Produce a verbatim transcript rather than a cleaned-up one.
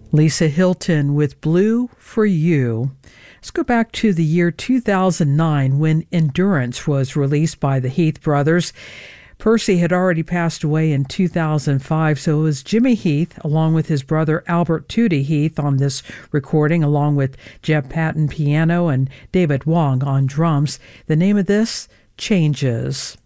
Lisa Hilton with Blue for You. Let's go back to the year two thousand nine when Endurance was released by the Heath brothers. Percy had already passed away in two thousand five, so it was Jimmy Heath along with his brother Albert Tootie Heath on this recording, along with Jeb Patton piano and David Wong on drums. The name of this, Changes.